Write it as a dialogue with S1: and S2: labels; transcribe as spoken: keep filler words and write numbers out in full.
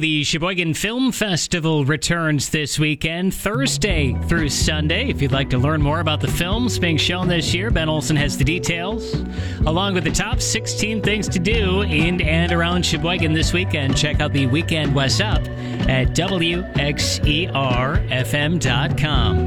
S1: the Sheboygan Film Festival returns this weekend, Thursday through Sunday. If you'd like to learn more about the films being shown this year, Ben Olson has the details, along with the top sixteen things to do in and around Sheboygan this weekend. Check out the Weekend What's Up at W X E R F M dot com.